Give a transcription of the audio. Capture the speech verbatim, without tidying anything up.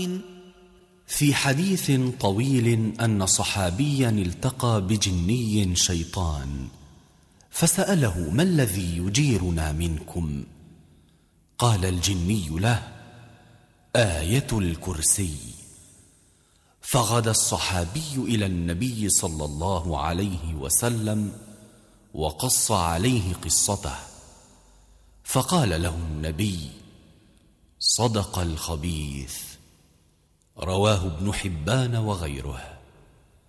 في حديث طويل أن صحابيا التقى بجني شيطان فسأله: ما الذي يجيرنا منكم؟ قال الجني له: آية الكرسي. فغدا الصحابي إلى النبي صلى الله عليه وسلم وقص عليه قصته، فقال له النبي: صدق الخبيث. رواه ابن حبان وغيره.